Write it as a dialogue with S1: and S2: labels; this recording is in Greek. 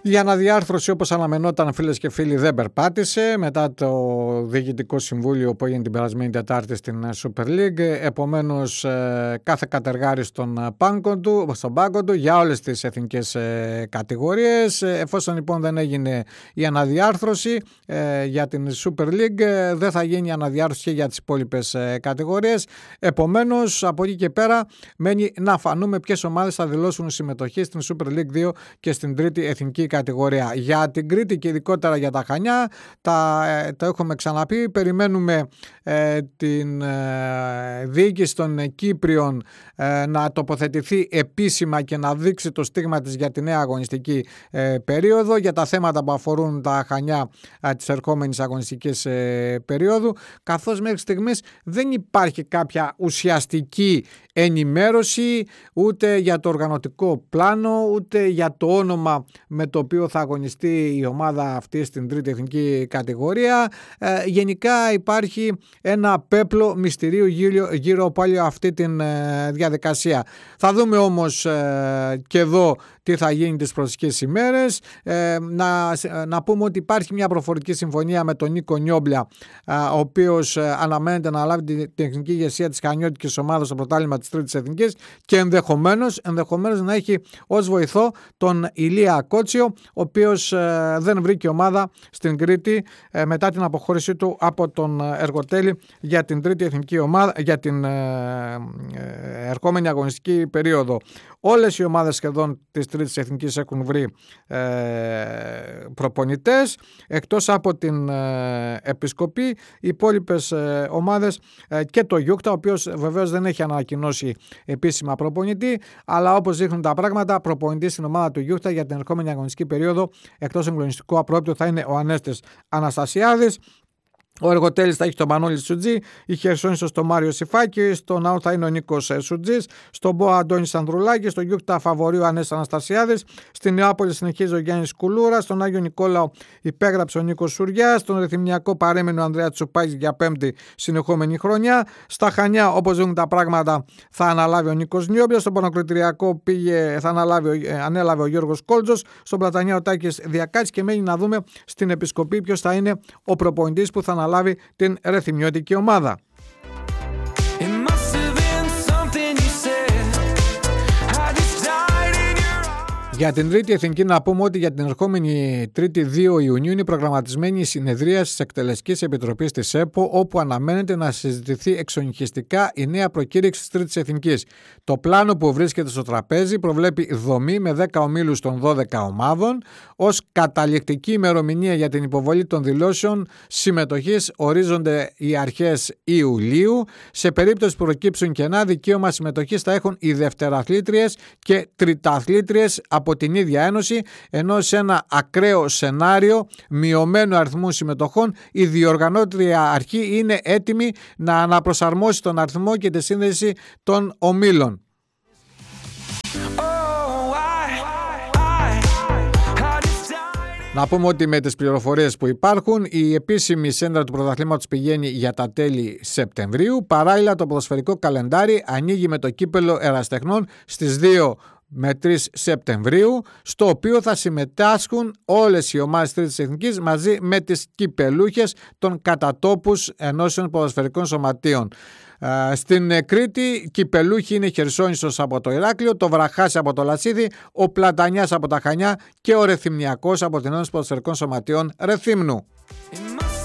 S1: Η αναδιάρθρωση, όπως αναμενόταν, φίλες και φίλοι, δεν περπάτησε μετά το Διοικητικό Συμβούλιο που έγινε την περασμένη Τετάρτη στην Super League. Επομένως, κάθε κατεργάρι στον πάγκο του για όλες τις εθνικές κατηγορίες. Εφόσον λοιπόν δεν έγινε η αναδιάρθρωση για την Super League, δεν θα γίνει η αναδιάρθρωση και για τις υπόλοιπες κατηγορίες. Επομένως, από εκεί και πέρα μένει να φανούμε ποιες ομάδες θα δηλώσουν συμμετοχή στην Super League 2 και στην τρίτη εθνική κατηγορία. Για την Κρήτη και ειδικότερα για τα Χανιά, το έχουμε ξαναπεί, περιμένουμε την διοίκηση των Κύπριων να τοποθετηθεί επίσημα και να δείξει το στίγμα της για τη νέα αγωνιστική περίοδο, για τα θέματα που αφορούν τα Χανιά της ερχόμενης αγωνιστικής περίοδου, καθώς μέχρι στιγμής δεν υπάρχει κάποια ουσιαστική ενημέρωση ούτε για το οργανωτικό πλάνο, ούτε για το όνομα με το οποίο θα αγωνιστεί η ομάδα αυτή στην τρίτη εθνική κατηγορία. Γενικά υπάρχει ένα πέπλο μυστηρίου γύρω από αυτή την διαδικασία. Θα δούμε όμως και εδώ τι θα γίνει τις προσεχείς ημέρες. Να πούμε ότι υπάρχει μια προφορική συμφωνία με τον Νίκο Νιόμπλια, ο οποίος αναμένεται να λάβει την τεχνική ηγεσία της χανιώτικης ομάδας στο πρωτάθλημα της τρίτης εθνικής και ενδεχομένως να έχει ως βοηθό τον Ηλία Κότσιο, ο οποίος δεν βρήκε ομάδα στην Κρήτη μετά την αποχώρησή του από τον Εργοτέλη για την τρίτη εθνική ομάδα, για την ερχόμενη αγωνιστική περίοδο. Όλες οι ομάδες σχεδόν της τρίτης εθνικής έχουν βρει προπονητές, εκτός από την Επισκοπή. Οι υπόλοιπες ομάδες και το Γιούκτα, ο οποίος βεβαίως δεν έχει ανακοινώσει επίσημα προπονητή, αλλά όπως δείχνουν τα πράγματα, προπονητή στην ομάδα του Γιούκτα για την ερχόμενη αγωνιστική περίοδο εκτός εγκλονιστικού απρόπτου θα είναι ο Ανέστης Αναστασιάδης. Ο Εργοτέλης θα έχει τον Μανώλη Σουτζή, η Χερσόνησος τον Μάριο Σιφάκη, στον ΑΟ θα είναι ο Νίκος Σουτζής, στον ΠΟΑ Αντώνης Ανδρουλάκη, στον Γιούκτα φαβορεί ο Ανέστης Αναστασιάδης, στην Νεάπολη συνεχίζει ο Γιάννης Κουλούρα, στον Άγιο Νικόλαο υπέγραψε ο Νίκος Σουριάς, στον Ρεθυμνιακό παρέμεινε ο Ανδρέα Τσουπάκης για πέμπτη συνεχόμενη χρονιά. Στα Χανιά, όπως δουν τα πράγματα, θα αναλάβει ο Νίκος Νιόμπλια, στον Πανοκριτηριακό ανέλαβε ο Γιώργος Κόλτζος, στον Πλατανιά ο Τάκης Διακάτης και μένει να δούμε στην Επισκοπή ποιος θα είναι ο προπονητής που θα αναλάβει την ρεθυμνιώτικη ομάδα. Για την τρίτη εθνική να πούμε ότι για την ερχόμενη Τρίτη 2 Ιουνίου είναι προγραμματισμένη η συνεδρία της Εκτελεστικής Επιτροπής της ΕΠΟ, όπου αναμένεται να συζητηθεί εξονυχιστικά η νέα προκήρυξη της τρίτης εθνικής. Το πλάνο που βρίσκεται στο τραπέζι προβλέπει δομή με 10 ομίλους των 12 ομάδων. Ως καταληκτική ημερομηνία για την υποβολή των δηλώσεων συμμετοχής ορίζονται οι αρχές Ιουλίου. Σε περίπτωση που προκύψουν κενά, δικαίωμα συμμετοχής θα έχουν οι δευτεραθλήτριες και τριταθλήτριες από την ίδια ένωση, ενώ σε ένα ακραίο σενάριο μειωμένου αριθμού συμμετοχών η διοργανώτρια αρχή είναι έτοιμη να αναπροσαρμόσει τον αριθμό και τη σύνδεση των ομίλων. Να πούμε ότι με τις πληροφορίες που υπάρχουν, η επίσημη σέντρα του πρωταθλήματος πηγαίνει για τα τέλη Σεπτεμβρίου. Παράλληλα, το ποδοσφαιρικό καλεντάρι ανοίγει με το κύπελο Εραστεχνών στις 2 με 3 Σεπτεμβρίου, στο οποίο θα συμμετάσχουν όλες οι ομάδες τρίτης εθνικής μαζί με τις κυπελούχες των κατατόπους ενώσεων ποδοσφαιρικών σωματείων. Στην Κρήτη κυπελούχοι είναι η Χερσόνησος από το Ηράκλειο, το Βραχάσι από το Λασίδι, ο Πλατανιάς από τα Χανιά και ο Ρεθυμνιακός από την Ένωση Ποδοσφαιρικών Σωματείων Ρεθύμνου.